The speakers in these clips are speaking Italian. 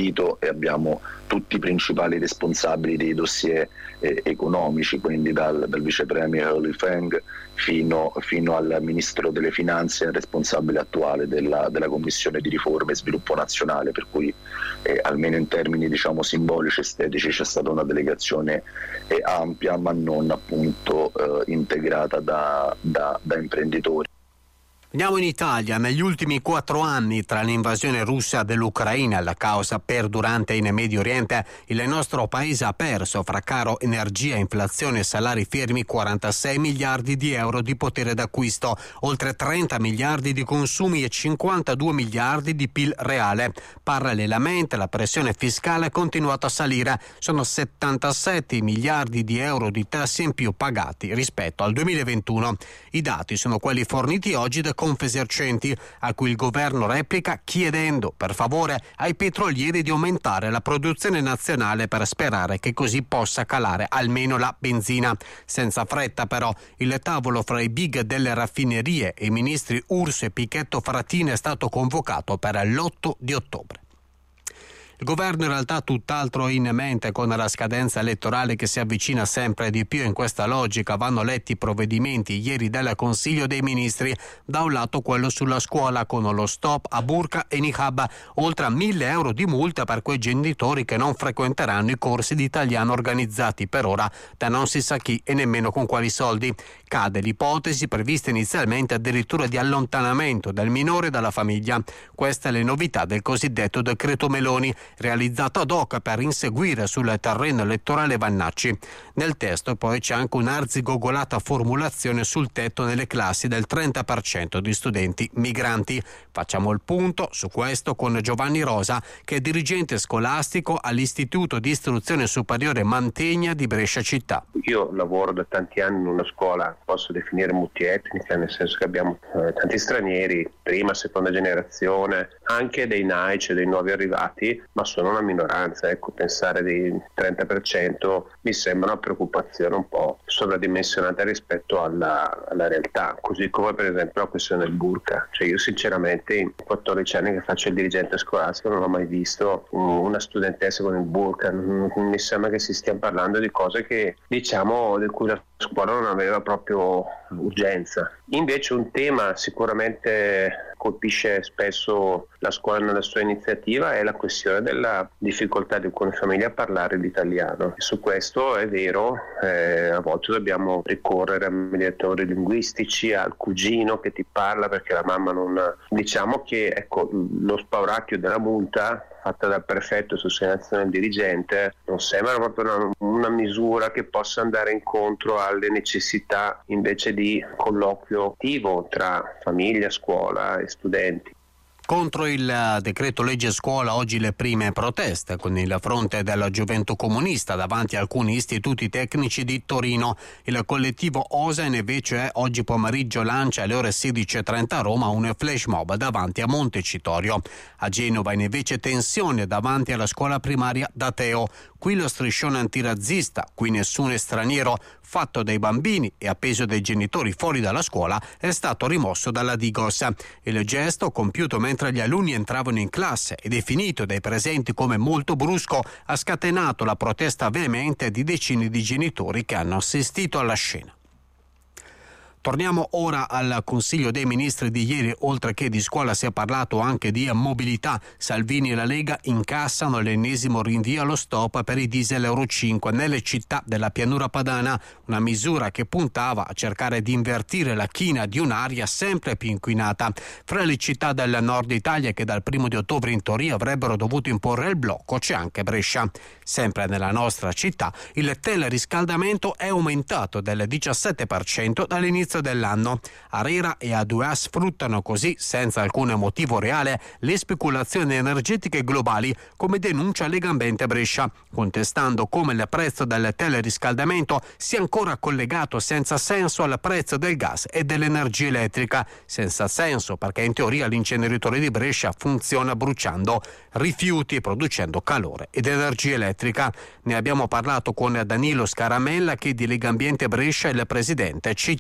partito e abbiamo tutti i principali responsabili dei dossier economici, quindi dal vice premier Li Feng fino al ministro delle finanze e responsabile attuale della Commissione di riforma e sviluppo nazionale, per cui almeno in termini simbolici, estetici, c'è stata una delegazione ampia ma non appunto integrata da imprenditori. Andiamo in Italia. Negli ultimi 4 anni, tra l'invasione russa dell'Ucraina e la causa perdurante in Medio Oriente, il nostro paese ha perso, fra caro energia, inflazione e salari fermi, 46 miliardi di euro di potere d'acquisto, oltre 30 miliardi di consumi e 52 miliardi di PIL reale. Parallelamente la pressione fiscale è continuata a salire. Sono 77 miliardi di euro di tasse in più pagati rispetto al 2021. I dati sono quelli forniti oggi da Confesercenti, a cui il governo replica chiedendo per favore ai petrolieri di aumentare la produzione nazionale per sperare che così possa calare almeno la benzina. Senza fretta però, il tavolo fra i big delle raffinerie e i ministri Urso e Pichetto Fratin è stato convocato per l'8 di ottobre. Il governo in realtà ha tutt'altro in mente con la scadenza elettorale che si avvicina sempre di più. In questa logica vanno letti i provvedimenti ieri del Consiglio dei Ministri. Da un lato quello sulla scuola con lo stop a burqa e niqab, oltre a 1.000 euro di multa per quei genitori che non frequenteranno i corsi di italiano organizzati per ora da non si sa chi e nemmeno con quali soldi. Cade l'ipotesi prevista inizialmente addirittura di allontanamento del minore dalla famiglia. Queste le novità del cosiddetto decreto Meloni, realizzato ad hoc per inseguire sul terreno elettorale Vannacci. Nel testo poi c'è anche un'arzigogolata formulazione sul tetto nelle classi del 30% di studenti migranti. Facciamo il punto su questo con Giovanni Rosa, che è dirigente scolastico all'Istituto di Istruzione Superiore Mantegna di Brescia Città. Io lavoro da tanti anni in una scuola, posso definire multietnica, nel senso che abbiamo tanti stranieri, prima, seconda generazione, anche dei NAIC, dei nuovi arrivati, ma sono una minoranza. Ecco, pensare di 30% mi sembra una preoccupazione un po' sovradimensionata rispetto alla realtà, così come per esempio la questione del burqa. Cioè io sinceramente in 14 anni che faccio il dirigente scolastico non ho mai visto una studentessa con il burqa. Mi sembra che si stia parlando di cose che di cui la scuola non aveva proprio urgenza. Invece un tema sicuramente colpisce spesso la scuola nella sua iniziativa è la questione della difficoltà di alcune famiglie a parlare l'italiano. E su questo è vero, a volte dobbiamo ricorrere a mediatori linguistici, al cugino che ti parla perché la mamma non... Diciamo che lo spauracchio della multa fatta dal prefetto su segnalazione del dirigente non sembra proprio una misura che possa andare incontro alle necessità invece di colloquio attivo tra famiglia, scuola e studenti. Contro il decreto legge scuola oggi le prime proteste con il fronte della Gioventù Comunista davanti a alcuni istituti tecnici di Torino. Il collettivo OSEN invece oggi pomeriggio lancia alle ore 16:30 a Roma un flash mob davanti a Montecitorio. A Genova invece tensione davanti alla scuola primaria d'Ateo. Qui lo striscione antirazzista, qui nessun straniero, fatto dai bambini e appeso dai genitori fuori dalla scuola, è stato rimosso dalla Digos. Il gesto, compiuto mentre gli alunni entravano in classe e definito dai presenti come molto brusco, ha scatenato la protesta veemente di decine di genitori che hanno assistito alla scena. Torniamo ora al Consiglio dei Ministri di ieri. Oltre che di scuola si è parlato anche di mobilità. Salvini e la Lega incassano l'ennesimo rinvio allo stop per i diesel Euro 5 nelle città della pianura padana, una misura che puntava a cercare di invertire la china di un'aria sempre più inquinata. Fra le città del nord Italia che dal 1 di ottobre in teoria avrebbero dovuto imporre il blocco c'è anche Brescia. Sempre nella nostra città il teleriscaldamento è aumentato del 17% dall'inizio dell'anno. ARERA e A2A sfruttano così, senza alcun motivo reale, le speculazioni energetiche globali, come denuncia Legambiente Brescia, contestando come il prezzo del teleriscaldamento sia ancora collegato senza senso al prezzo del gas e dell'energia elettrica. Senza senso perché in teoria l'inceneritore di Brescia funziona bruciando rifiuti e producendo calore ed energia elettrica. Ne abbiamo parlato con Danilo Scaramella, che di Legambiente Brescia è il presidente cittadino.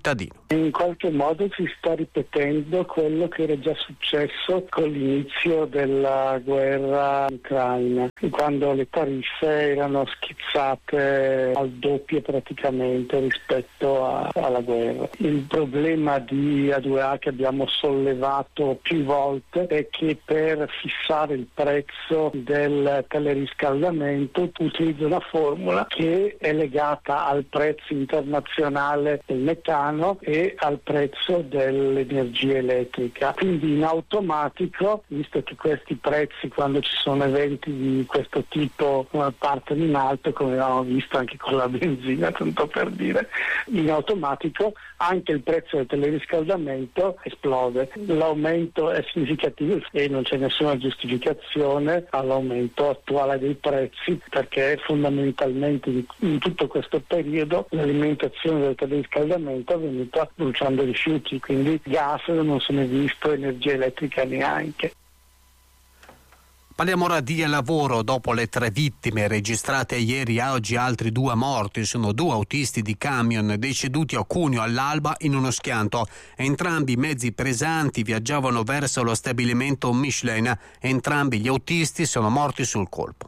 In qualche modo si sta ripetendo quello che era già successo con l'inizio della guerra in Ucraina, quando le tariffe erano schizzate al doppio praticamente rispetto alla guerra. Il problema di A2A che abbiamo sollevato più volte è che per fissare il prezzo del teleriscaldamento utilizza una formula che è legata al prezzo internazionale del metano e al prezzo dell'energia elettrica. Quindi in automatico, visto che questi prezzi quando ci sono eventi di questo tipo partono in alto, come abbiamo visto anche con la benzina, tanto per dire, in automatico anche il prezzo del teleriscaldamento esplode. L'aumento è significativo e non c'è nessuna giustificazione all'aumento attuale dei prezzi, perché fondamentalmente in tutto questo periodo l'alimentazione del teleriscaldamento è avvenuta bruciando rifiuti, quindi gas non se ne è visto, energia elettrica neanche. Parliamo ora di lavoro. Dopo le 3 vittime registrate ieri, oggi altri 2 morti. Sono 2 autisti di camion deceduti a Cuneo all'alba in uno schianto. Entrambi mezzi pesanti viaggiavano verso lo stabilimento Michelin. Entrambi gli autisti sono morti sul colpo.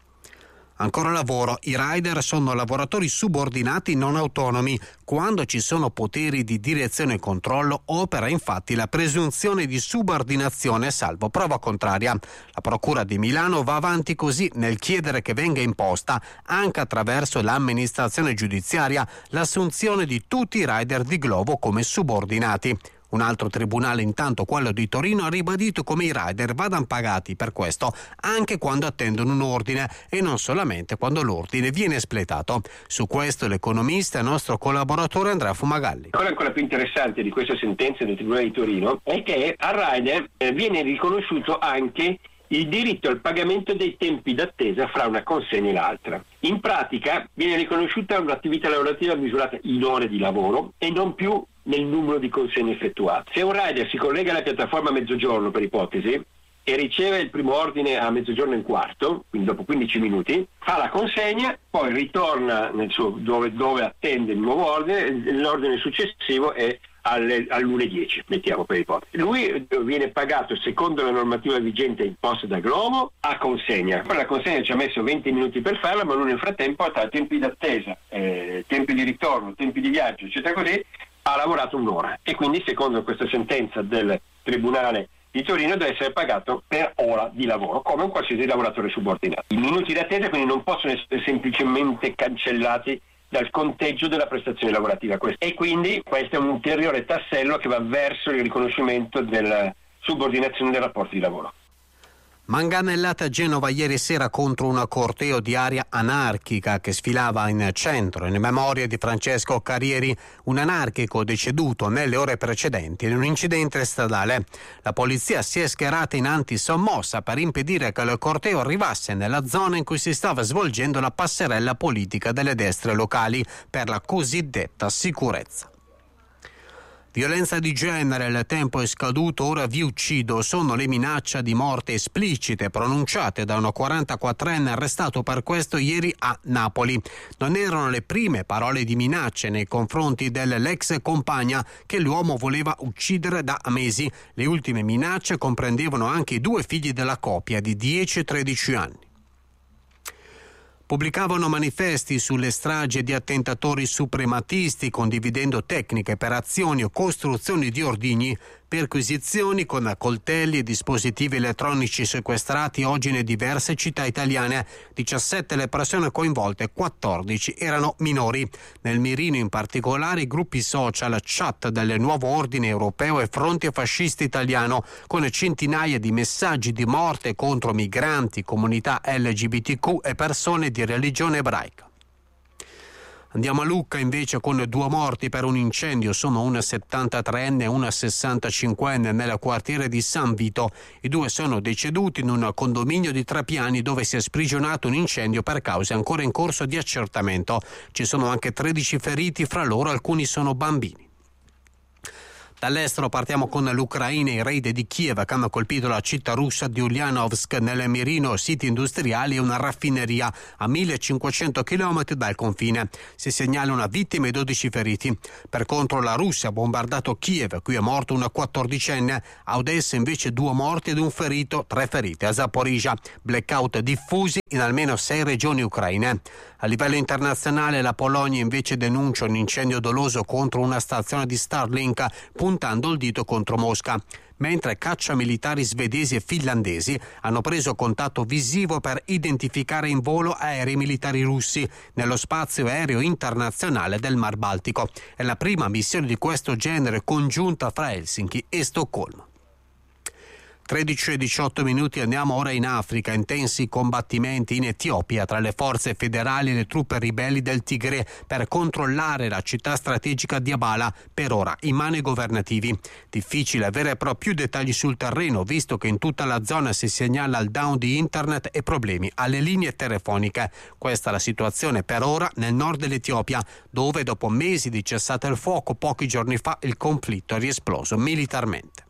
Ancora lavoro. I rider sono lavoratori subordinati non autonomi. Quando ci sono poteri di direzione e controllo, opera infatti la presunzione di subordinazione salvo prova contraria. La Procura di Milano va avanti così nel chiedere che venga imposta, anche attraverso l'amministrazione giudiziaria, l'assunzione di tutti i rider di Glovo come subordinati. Un altro tribunale, intanto quello di Torino, ha ribadito come i rider vadano pagati per questo anche quando attendono un ordine e non solamente quando l'ordine viene espletato. Su questo l'economista e nostro collaboratore Andrea Fumagalli. Cosa ancora più interessante di questa sentenza del Tribunale di Torino è che al rider viene riconosciuto anche il diritto al pagamento dei tempi d'attesa fra una consegna e l'altra. In pratica viene riconosciuta un'attività lavorativa misurata in ore di lavoro e non più nel numero di consegne effettuate. Se un rider si collega alla piattaforma a mezzogiorno, per ipotesi, e riceve il primo ordine a mezzogiorno e un quarto, quindi dopo 15 minuti, fa la consegna, poi ritorna nel suo dove attende il nuovo ordine, l'ordine successivo è all'1:10, mettiamo per ipotesi. Lui viene pagato secondo la normativa vigente imposta da Glovo a consegna. Poi la consegna ci ha messo 20 minuti per farla, ma lui nel frattempo ha tempi d'attesa, tempi di ritorno, tempi di viaggio, eccetera così, ha lavorato un'ora e quindi secondo questa sentenza del Tribunale di Torino deve essere pagato per ora di lavoro, come un qualsiasi lavoratore subordinato. I minuti d'attesa quindi non possono essere semplicemente cancellati dal conteggio della prestazione lavorativa. E quindi questo è un ulteriore tassello che va verso il riconoscimento della subordinazione dei rapporti di lavoro. Manganellata a Genova ieri sera contro una corteo di area anarchica che sfilava in centro in memoria di Francesco Carrieri, un anarchico deceduto nelle ore precedenti in un incidente stradale. La polizia si è schierata in antisommossa per impedire che il corteo arrivasse nella zona in cui si stava svolgendo la passerella politica delle destre locali per la cosiddetta sicurezza. Violenza di genere, il tempo è scaduto, ora vi uccido, sono le minacce di morte esplicite pronunciate da uno 44enne arrestato per questo ieri a Napoli. Non erano le prime parole di minacce nei confronti dell'ex compagna che l'uomo voleva uccidere da mesi. Le ultime minacce comprendevano anche i 2 figli della coppia di 10 e 13 anni. Pubblicavano manifesti sulle stragi di attentatori suprematisti, condividendo tecniche per azioni o costruzioni di ordigni, perquisizioni con coltelli e dispositivi elettronici sequestrati oggi in diverse città italiane. 17 le persone coinvolte, 14 erano minori. Nel mirino in particolare i gruppi social, chat del Nuovo Ordine Europeo e Fronte Fascista Italiano, con centinaia di messaggi di morte contro migranti, comunità LGBTQ e persone di religione ebraica. Andiamo a Lucca invece con 2 morti per un incendio, sono una 73enne e una 65enne nel quartiere di San Vito. I 2 sono deceduti in un condominio di 3 piani dove si è sprigionato un incendio per cause ancora in corso di accertamento. Ci sono anche 13 feriti, fra loro alcuni sono bambini. Dall'estero partiamo con l'Ucraina. I raid di Kiev che hanno colpito la città russa di Ulyanovsk nelle Mirino, siti industriali e una raffineria a 1500 km dal confine. Si segnala una vittima e 12 feriti. Per contro la Russia ha bombardato Kiev, qui è morto una 14enne, a Odessa invece 2 morti ed un ferito, 3 feriti. A Zaporizhia blackout diffusi in almeno 6 regioni ucraine. A livello internazionale la Polonia invece denuncia un incendio doloso contro una stazione di Starlink, puntando il dito contro Mosca, mentre cacciamilitari svedesi e finlandesi hanno preso contatto visivo per identificare in volo aerei militari russi nello spazio aereo internazionale del Mar Baltico. È la prima missione di questo genere congiunta fra Helsinki e Stoccolma. 13:18 andiamo ora in Africa. Intensi combattimenti in Etiopia tra le forze federali e le truppe ribelli del Tigre per controllare la città strategica di Abala, per ora in mani governativi. Difficile avere però più dettagli sul terreno, visto che in tutta la zona si segnala il down di internet e problemi alle linee telefoniche. Questa è la situazione per ora nel nord dell'Etiopia, dove dopo mesi di cessate il fuoco pochi giorni fa il conflitto è riesploso militarmente.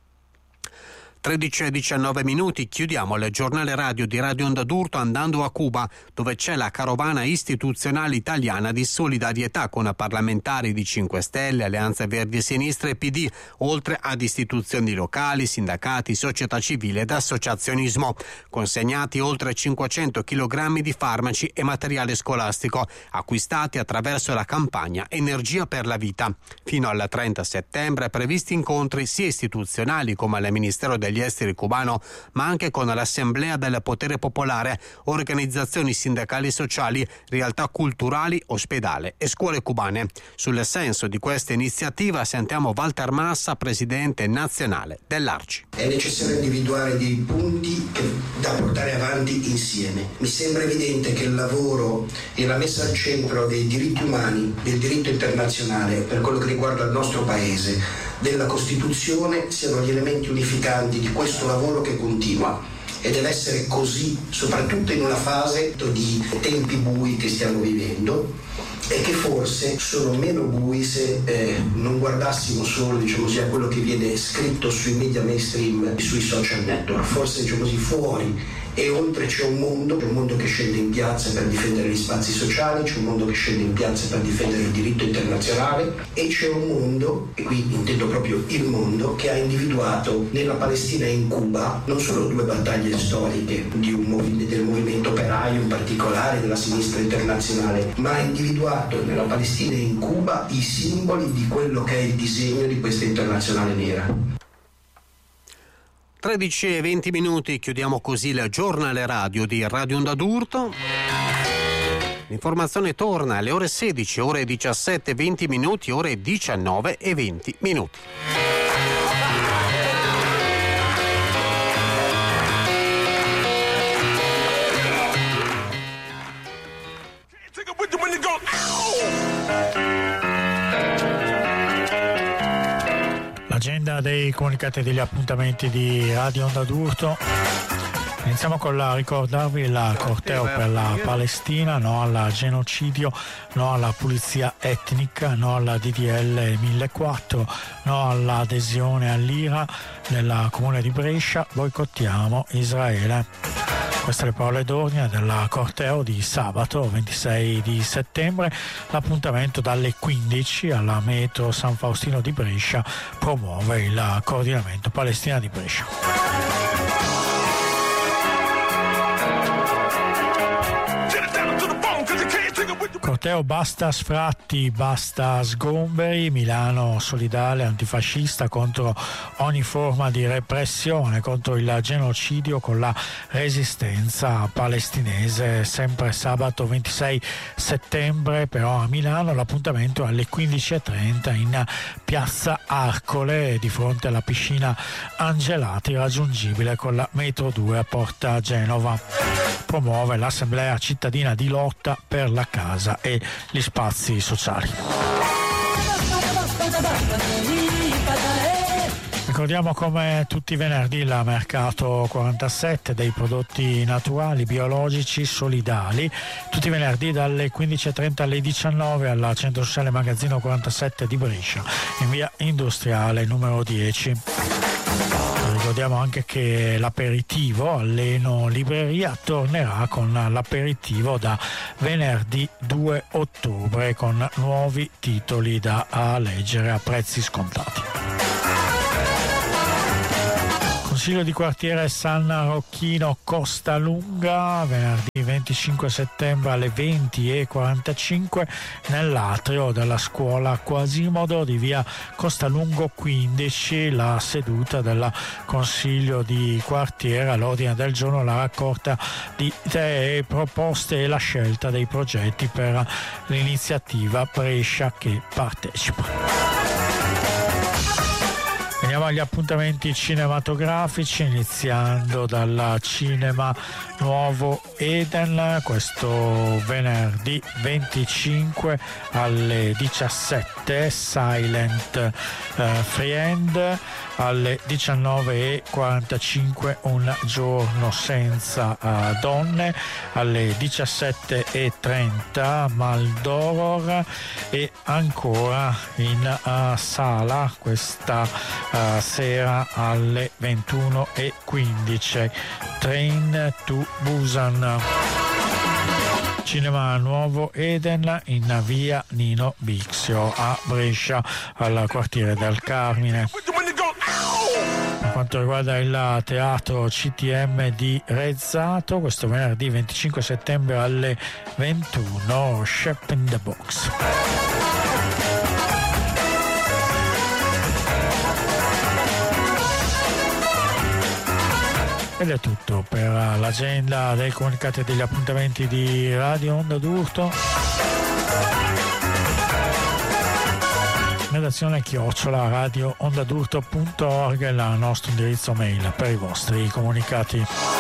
13:19 chiudiamo il giornale radio di Radio Onda d'Urto andando a Cuba, dove c'è la carovana istituzionale italiana di solidarietà con parlamentari di 5 Stelle, Alleanza Verdi e Sinistra e PD, oltre ad istituzioni locali, sindacati, società civile ed associazionismo. Consegnati oltre 500 kg di farmaci e materiale scolastico, acquistati attraverso la campagna Energia per la Vita. Fino al 30 settembre previsti incontri sia istituzionali come al Ministero degli Esteri cubano, ma anche con l'Assemblea del Potere Popolare, organizzazioni sindacali e sociali, realtà culturali, ospedali e scuole cubane. Sul senso di questa iniziativa sentiamo Walter Massa, presidente nazionale dell'ARCI. È necessario individuare dei punti da portare avanti insieme. Mi sembra evidente che il lavoro e la messa al centro dei diritti umani, del diritto internazionale per quello che riguarda il nostro Paese, della Costituzione siano gli elementi unificanti di questo lavoro che continua e deve essere così, soprattutto in una fase di tempi bui che stiamo vivendo e che forse sono meno bui se non guardassimo solo, diciamo così, a quello che viene scritto sui media mainstream e sui social network. Forse, diciamo così, fuori e oltre c'è un mondo che scende in piazza per difendere gli spazi sociali, c'è un mondo che scende in piazza per difendere il diritto internazionale e c'è un mondo, e qui intendo proprio il mondo, che ha individuato nella Palestina e in Cuba non solo 2 battaglie storiche del movimento operaio in particolare, della sinistra internazionale, ma ha individuato nella Palestina e in Cuba i simboli di quello che è il disegno di questa internazionale nera. 13:20 chiudiamo così il giornale radio di Radio Onda d'Urto. L'informazione torna alle ore 16, ore 17:20, ore 19:20. Agenda dei comunicati e degli appuntamenti di Radio Onda d'Urto. Iniziamo con ricordarvi il corteo per la Palestina, no al genocidio, no alla pulizia etnica, no alla DDL 1004, no all'adesione all'IRA nel comune di Brescia, boicottiamo Israele. Queste le parole d'ordine del corteo di sabato 26 di settembre. L'appuntamento dalle 15 alla metro San Faustino di Brescia promuove il coordinamento Palestina di Brescia. Corteo basta sfratti, basta sgomberi, Milano solidale antifascista contro ogni forma di repressione, contro il genocidio con la resistenza palestinese. Sempre sabato 26 settembre però a Milano l'appuntamento alle 15:30 in piazza Arcole di fronte alla piscina Angelati, raggiungibile con la metro 2 a Porta Genova. Promuove l'assemblea cittadina di lotta per la casa e gli spazi sociali. Ricordiamo come tutti i venerdì la Mercato 47 dei prodotti naturali, biologici, solidali, tutti i venerdì dalle 15.30 alle 19 al Centro Sociale Magazzino 47 di Brescia, in via Industriale numero 10. Ricordiamo anche che l'aperitivo all'Eno Libreria tornerà con l'aperitivo da venerdì 2 ottobre con nuovi titoli da leggere a prezzi scontati. Consiglio di quartiere San Rocchino Costalunga, venerdì 25 settembre alle 20:45 nell'atrio della scuola Quasimodo di via Costalungo 15, la seduta del Consiglio di quartiere. All'ordine del giorno la raccolta di idee e proposte e la scelta dei progetti per l'iniziativa Brescia che partecipa. Veniamo agli appuntamenti cinematografici, iniziando dal Cinema Nuovo Eden, questo venerdì 25 alle 17, Silent Friend, alle 19:45 Un giorno senza donne, alle 17:30 Maldoror e ancora in sala questa sera alle 21:15 Train to Busan. Cinema Nuovo Eden in via Nino Bixio a Brescia, al quartiere del Carmine. Per quanto riguarda il teatro CTM di Rezzato, questo venerdì 25 settembre alle 21 Shep in the Box. Ed è tutto per l'agenda dei comunicati e degli appuntamenti di Radio Onda d'Urto. Redazione @radioondadurto.org è il nostro indirizzo mail per i vostri comunicati.